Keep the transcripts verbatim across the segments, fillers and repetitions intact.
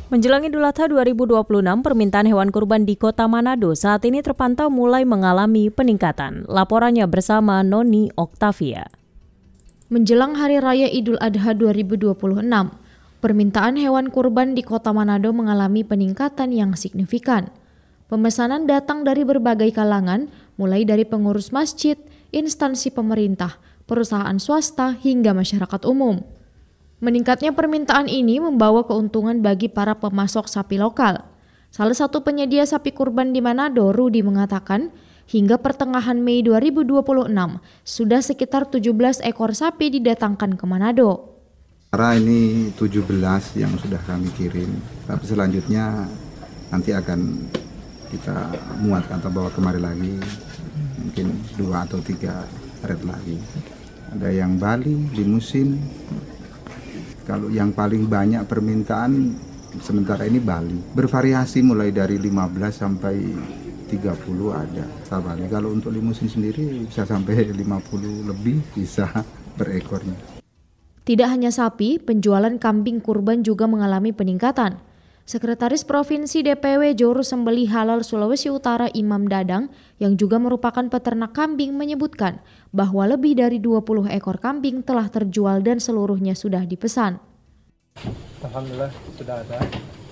Menjelang Idul Adha dua ribu dua puluh enam, permintaan hewan kurban di Kota Manado saat ini terpantau mulai mengalami peningkatan. Laporannya bersama Noni Oktavia. Menjelang Hari Raya Idul Adha dua ribu dua puluh enam, permintaan hewan kurban di Kota Manado mengalami peningkatan yang signifikan. Pemesanan datang dari berbagai kalangan, mulai dari pengurus masjid, instansi pemerintah, perusahaan swasta, hingga masyarakat umum. Meningkatnya permintaan ini membawa keuntungan bagi para pemasok sapi lokal. Salah satu penyedia sapi kurban di Manado, Rudi, mengatakan hingga pertengahan Mei dua ribu dua puluh enam sudah sekitar tujuh belas ekor sapi didatangkan ke Manado. Karena ini tujuh belas yang sudah kami kirim, tapi selanjutnya nanti akan kita muat atau bawa kemari lagi, mungkin dua atau tiga red lagi. Ada yang Bali, limusin. Kalau yang paling banyak permintaan sementara ini Bali. Bervariasi mulai dari lima belas sampai tiga puluh ada. Bali. Kalau untuk limusin sendiri bisa sampai lima puluh lebih bisa per ekornya. Tidak hanya sapi, penjualan kambing kurban juga mengalami peningkatan. Sekretaris Provinsi D P W Juru Sembelih Halal Sulawesi Utara Imam Dadang yang juga merupakan peternak kambing menyebutkan bahwa lebih dari dua puluh ekor kambing telah terjual dan seluruhnya sudah dipesan. Alhamdulillah sudah ada.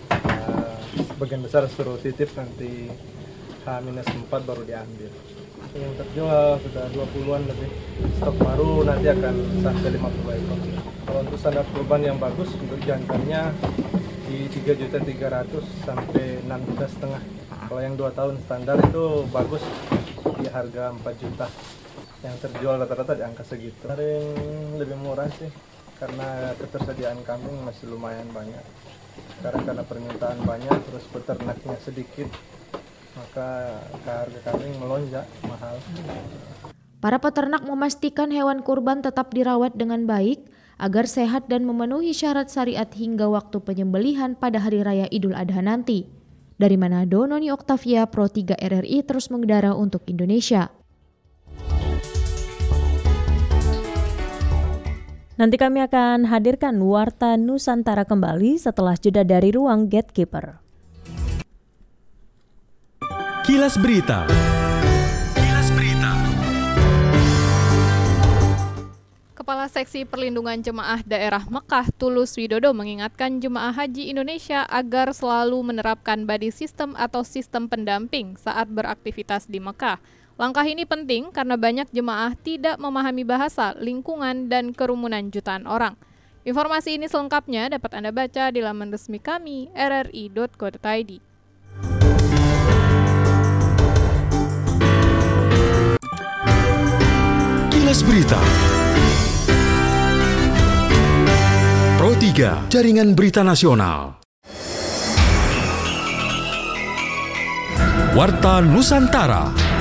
Uh, sebagian besar suruh titip, nanti H minus empat baru diambil. Yang terjual sudah dua puluhan lebih. Stok baru nanti akan sampai lima puluh ekor. Kalau untuk standar kurban yang bagus untuk jantannya di tiga juta tiga ratus sampai enam juta setengah. Kalau yang dua tahun standar itu bagus di harga empat juta. Yang terjual rata-rata di angka segitu. Paling lebih murah sih karena ketersediaan kambing masih lumayan banyak. Sekarang karena permintaan banyak terus peternaknya sedikit, maka harga kambing melonjak mahal. Para peternak memastikan hewan kurban tetap dirawat dengan baik agar sehat dan memenuhi syarat syariat hingga waktu penyembelihan pada Hari Raya Idul Adha nanti. Dari Manado, Noni Oktavia, Pro tiga R R I terus mengudara untuk Indonesia. Nanti kami akan hadirkan Warta Nusantara kembali setelah jeda dari ruang Gatekeeper. Kilas Berita. Kepala Seksi Perlindungan Jemaah Daerah Mekah Tulus Widodo mengingatkan jemaah haji Indonesia agar selalu menerapkan buddy system atau sistem pendamping saat beraktivitas di Mekah. Langkah ini penting karena banyak jemaah tidak memahami bahasa, lingkungan, dan kerumunan jutaan orang. Informasi ini selengkapnya dapat Anda baca di laman resmi kami r r i dot co dot i d. Kilas Berita. Pro tiga, Jaringan Berita Nasional. Warta Nusantara.